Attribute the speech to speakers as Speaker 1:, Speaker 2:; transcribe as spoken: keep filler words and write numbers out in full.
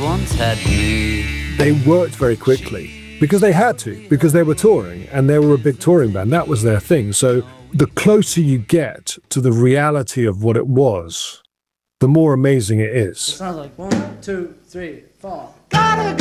Speaker 1: once had me.
Speaker 2: They worked very quickly because they had to, because they were touring and they were a big touring band. That was their thing. So the closer you get to the reality of what it was, the more amazing it is.
Speaker 3: It sounds like one, two, three, four. Gotta